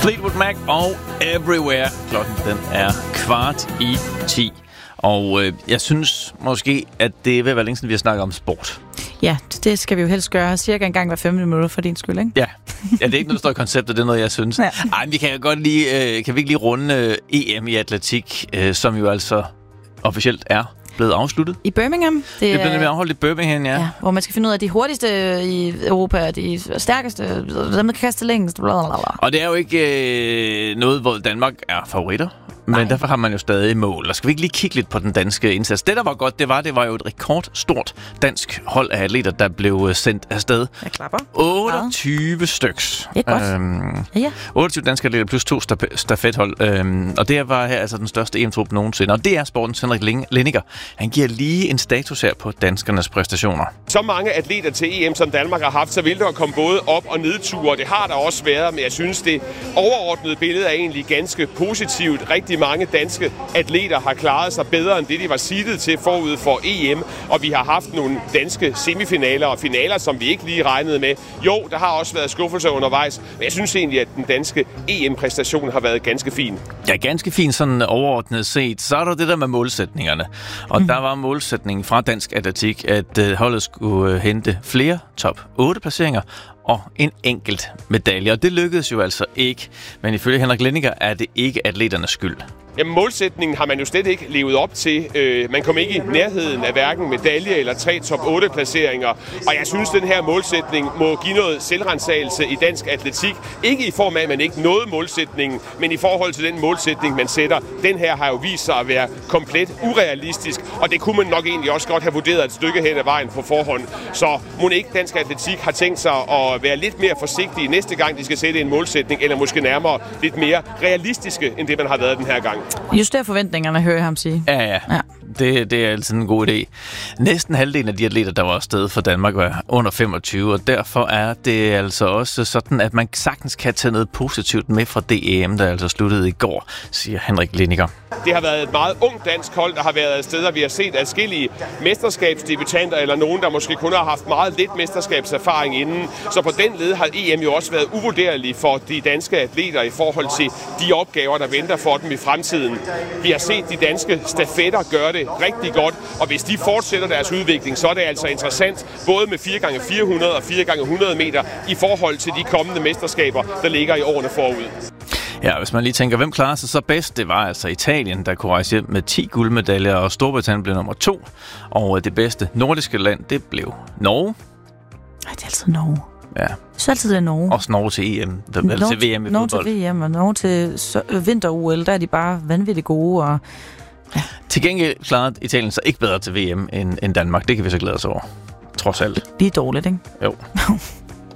Fleetwood Mac og Everywhere. Klokken den er 9:15. Og jeg synes måske, at det er ved at være længe siden, vi har snakket om sport. Ja, det skal vi jo helst gøre cirka en gang hver 5 minutter for din skyld, ikke? Ja, det er ikke noget, der står i konceptet, det er noget, jeg synes. Ja. Ej, vi kan jo godt lige, kan vi ikke lige runde EM i atletik, som jo altså officielt er blevet afsluttet? I Birmingham. Det er blevet afholdt i Birmingham, ja. Hvor man skal finde ud af de hurtigste i Europa, de stærkeste, dem der kan kaste længst, blablabla. Og det er jo ikke noget, hvor Danmark er favoritter. Men derfor har man jo stadig mål. Og skal vi ikke lige kigge lidt på den danske indsats? Det, der var godt, det var jo et rekordstort dansk hold af atleter, der blev sendt afsted. Jeg klapper. 28 styks. Det er godt. 28 danske atleter plus 2 stafethold. Og det var her altså den største EM-trup nogensinde. Og det er sportens Henrik Lenniger. Han giver lige en status her på danskernes præstationer. Så mange atleter til EM, som Danmark har haft, så vil der komme både op- og nedture. Det har der også været, men jeg synes, det overordnede billede er egentlig ganske positivt. Rigtig mange danske atleter har klaret sig bedre end det, de var seedet til forud for EM. Og vi har haft nogle danske semifinaler og finaler, som vi ikke lige regnede med. Jo, der har også været skuffelser undervejs, men jeg synes egentlig, at den danske EM-præstation har været ganske fin. Ja, ganske fin sådan overordnet set. Så er der det der med målsætningerne. Og der var målsætningen fra dansk atletik, at holdet skulle hente flere top 8 placeringer og en enkelt medalje. Og det lykkedes jo altså ikke. Men ifølge Henrik Lenniger er det ikke atleternes skyld. Jamen, målsætningen har man jo slet ikke levet op til. Man kom ikke i nærheden af hverken medalje eller 3 top 8 placeringer. Og jeg synes, den her målsætning må give noget selvrensagelse i dansk atletik. Ikke i form af, at man ikke nåede målsætningen, men i forhold til den målsætning, man sætter. Den her har jo vist sig at være komplet urealistisk, og det kunne man nok egentlig også godt have vurderet et stykke hen ad vejen på forhånd. Så må ikke dansk atletik har tænkt sig at være lidt mere forsigtige næste gang, de skal sætte en målsætning, eller måske nærmere lidt mere realistiske, end det man har været den her gang. Juster forventningerne, hører jeg ham sige. Ja. Det er altid en god idé. Næsten halvdelen af de atleter, der var afsted for Danmark, var under 25, og derfor er det altså også sådan, at man sagtens kan tage noget positivt med fra det EM, der altså sluttede i går, siger Henrik Lenniger. Det har været et meget ungt dansk hold, der har været afsted, og vi har set adskillige mesterskabsdebutanter, eller nogen, der måske kun har haft meget lidt mesterskabserfaring inden. Så på den led har EM jo også været uvurderlig for de danske atleter i forhold til de opgaver, der venter for dem i fremtiden. Vi har set de danske stafetter gøre det rigtig godt, og hvis de fortsætter deres udvikling, så er det altså interessant, både med 4x400 og 4x100 meter i forhold til de kommende mesterskaber, der ligger i årene forud. Ja, hvis man lige tænker, hvem klarer sig så bedst, det var altså Italien, der kunne rejse hjem med 10 guldmedaljer, og Storbritannien blev nummer 2. Og det bedste nordiske land, det blev Norge. Ej, det er altid Norge. Ja. Så altid det er Norge. Også Norge til EM, eller til VM i Norge fodbold. Til VM, og Norge til vinter-OL, der er de bare vanvittigt gode. Og ja. Til gengæld klarede Italien sig ikke bedre til VM end Danmark. Det kan vi så glæde os over. Trods alt. Lige dårligt, ikke? Jo.